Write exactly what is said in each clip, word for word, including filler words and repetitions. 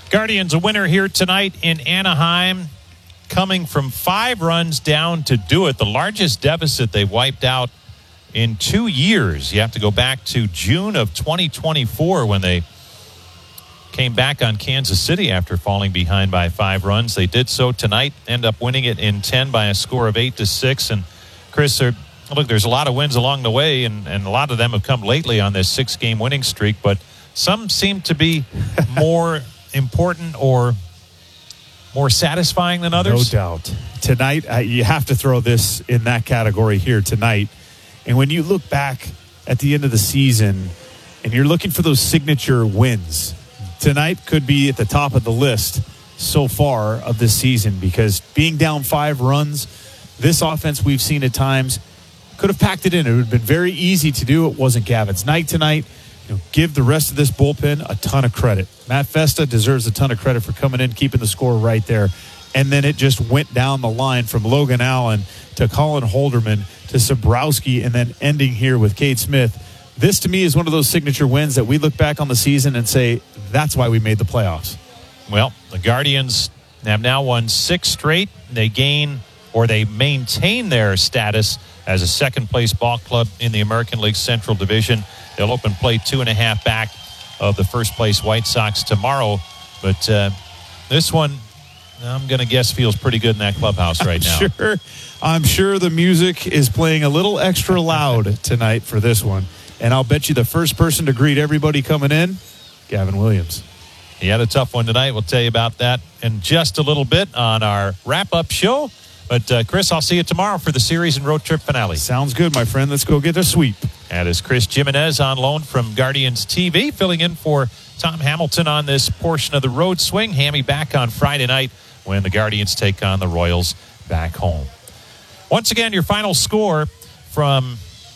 Guardians a winner here tonight in Anaheim, coming from five runs down to do it. The largest deficit they wiped out in two years. You have to go back to June of twenty twenty-four when they came back on Kansas City after falling behind by five runs. They did so tonight, end up winning it in ten by a score of eight to six. And Chris, look, there's a lot of wins along the way, and, and a lot of them have come lately on this six-game winning streak, but some seem to be more important or more satisfying than others. No doubt. Tonight, uh, you have to throw this in that category here tonight. And when you look back at the end of the season and you're looking for those signature wins, tonight could be at the top of the list so far of this season, because being down five runs, this offense we've seen at times could have packed it in. It would have been very easy to do. It wasn't Gavin's night tonight. You know, give the rest of this bullpen a ton of credit. Matt Festa deserves a ton of credit for coming in, keeping the score right there. And then it just went down the line from Logan Allen to Colin Holderman to Sabrowski, and then ending here with Cade Smith. This, to me, is one of those signature wins that we look back on the season and say, that's why we made the playoffs. Well, the Guardians have now won six straight. They gain, or they maintain their status as a second-place ball club in the American League Central Division. They'll open play two and a half back of the first-place White Sox tomorrow. But uh, this one, I'm going to guess, feels pretty good in that clubhouse right now. I'm sure, I'm sure the music is playing a little extra loud tonight for this one. And I'll bet you the first person to greet everybody coming in, Gavin Williams. He had a tough one tonight. We'll tell you about that in just a little bit on our wrap-up show. But, uh, Chris, I'll see you tomorrow for the series and road trip finale. Sounds good, my friend. Let's go get a sweep. That is Chris Jimenez on loan from Guardians T V, filling in for Tom Hamilton on this portion of the road swing. Hammy back on Friday night when the Guardians take on the Royals back home. Once again, your final score from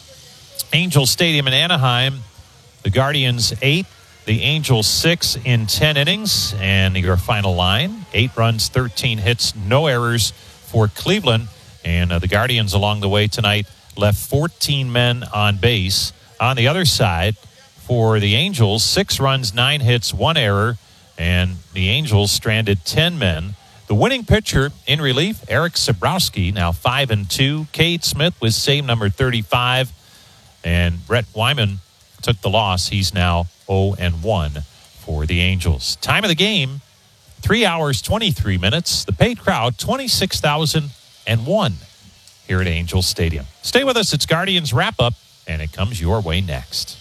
Angel Stadium in Anaheim. The Guardians eight, the Angels six in ten innings. And your final line, eight runs, thirteen hits, no errors for Cleveland. And uh, the Guardians along the way tonight left fourteen men on base. On the other side, for the Angels, six runs, nine hits, one error. And the Angels stranded ten men. The winning pitcher in relief, Eric Sabrowski, now five and two. Cade Smith was save number thirty-five. And Brett Wyman took the loss. He's now oh and one for the Angels. Time of the game, three hours, twenty-three minutes. The paid crowd, twenty-six thousand one here at Angel Stadium. Stay with us. It's Guardians Wrap-Up, and it comes your way next.